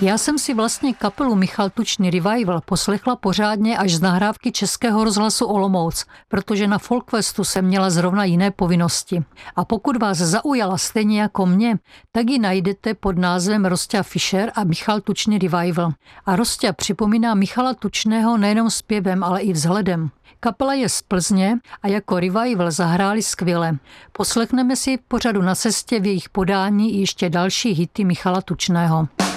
Já jsem si vlastně kapelu Michal Tučný Revival poslechla pořádně až z nahrávky Českého rozhlasu Olomouc, protože na Folkfestu jsem měla zrovna jiné povinnosti. A pokud vás zaujala stejně jako mě, tak ji najdete pod názvem Rosťa Fischer a Michal Tučný Revival. A Rosťa připomíná Michala Tučného nejenom zpěvem, ale i vzhledem. Kapela je z Plzně a jako revival zahráli skvěle. Poslechneme si v pořadu Na cestě v jejich podání i ještě další hity Michala Tučného.